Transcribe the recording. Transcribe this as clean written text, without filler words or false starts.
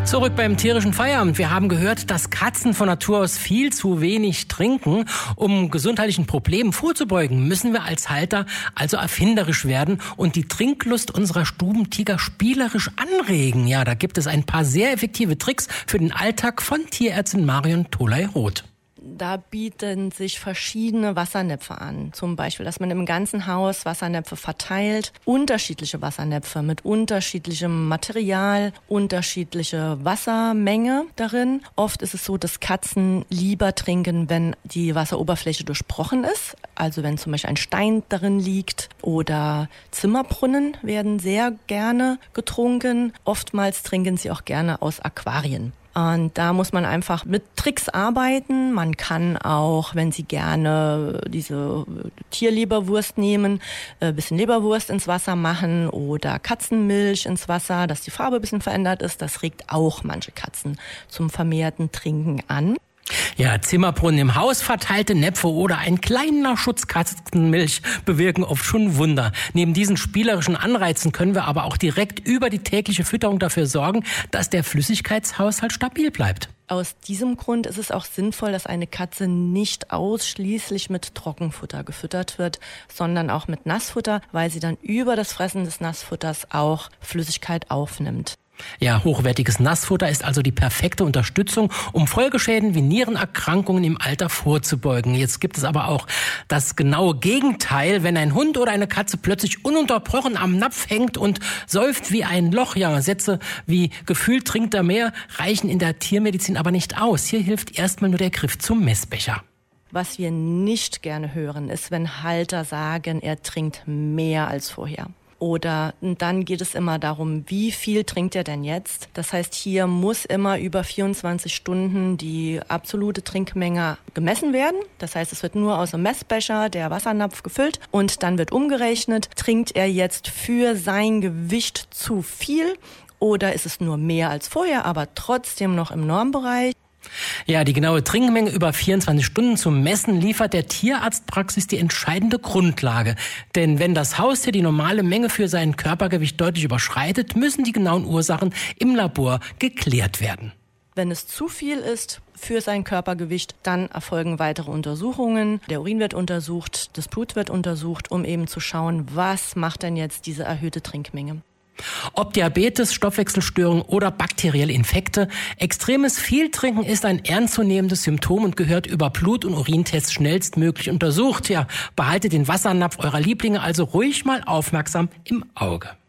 Zurück beim tierischen Feierabend. Wir haben gehört, dass Katzen von Natur aus viel zu wenig trinken. Um gesundheitlichen Problemen vorzubeugen, müssen wir als Halter also erfinderisch werden und die Trinklust unserer Stubentiger spielerisch anregen. Ja, da gibt es ein paar sehr effektive Tricks für den Alltag von Tierärztin Marion Tholey-Roth. Da bieten sich verschiedene Wassernäpfe an. Zum Beispiel, dass man im ganzen Haus Wassernäpfe verteilt. Unterschiedliche Wassernäpfe mit unterschiedlichem Material, unterschiedliche Wassermenge darin. Oft ist es so, dass Katzen lieber trinken, wenn die Wasseroberfläche durchbrochen ist. Also wenn zum Beispiel ein Stein darin liegt. Oder Zimmerbrunnen werden sehr gerne getrunken. Oftmals trinken sie auch gerne aus Aquarien. Und da muss man einfach mit Tricks arbeiten. Man kann auch, wenn Sie gerne diese Tierleberwurst nehmen, ein bisschen Leberwurst ins Wasser machen oder Katzenmilch ins Wasser, dass die Farbe ein bisschen verändert ist. Das regt auch manche Katzen zum vermehrten Trinken an. Ja, Zimmerbrunnen im Haus, verteilte Näpfe oder ein kleiner Schutz Katzenmilch bewirken oft schon Wunder. Neben diesen spielerischen Anreizen können wir aber auch direkt über die tägliche Fütterung dafür sorgen, dass der Flüssigkeitshaushalt stabil bleibt. Aus diesem Grund ist es auch sinnvoll, dass eine Katze nicht ausschließlich mit Trockenfutter gefüttert wird, sondern auch mit Nassfutter, weil sie dann über das Fressen des Nassfutters auch Flüssigkeit aufnimmt. Ja, hochwertiges Nassfutter ist also die perfekte Unterstützung, um Folgeschäden wie Nierenerkrankungen im Alter vorzubeugen. Jetzt gibt es aber auch das genaue Gegenteil, wenn ein Hund oder eine Katze plötzlich ununterbrochen am Napf hängt und säuft wie ein Loch. Ja, Sätze wie gefühlt trinkt er mehr reichen in der Tiermedizin aber nicht aus. Hier hilft erstmal nur der Griff zum Messbecher. Was wir nicht gerne hören, ist, wenn Halter sagen, er trinkt mehr als vorher. Oder dann geht es immer darum, wie viel trinkt er denn jetzt? Das heißt, hier muss immer über 24 Stunden die absolute Trinkmenge gemessen werden. Das heißt, es wird nur aus dem Messbecher der Wassernapf gefüllt und dann wird umgerechnet, trinkt er jetzt für sein Gewicht zu viel oder ist es nur mehr als vorher, aber trotzdem noch im Normbereich? Ja, die genaue Trinkmenge über 24 Stunden zu messen, liefert der Tierarztpraxis die entscheidende Grundlage. Denn wenn das Haustier die normale Menge für sein Körpergewicht deutlich überschreitet, müssen die genauen Ursachen im Labor geklärt werden. Wenn es zu viel ist für sein Körpergewicht, dann erfolgen weitere Untersuchungen. Der Urin wird untersucht, das Blut wird untersucht, um eben zu schauen, was macht denn jetzt diese erhöhte Trinkmenge. Ob Diabetes, Stoffwechselstörungen oder bakterielle Infekte, extremes Vieltrinken ist ein ernstzunehmendes Symptom und gehört über Blut- und Urintests schnellstmöglich untersucht. Ja, behaltet den Wassernapf eurer Lieblinge also ruhig mal aufmerksam im Auge.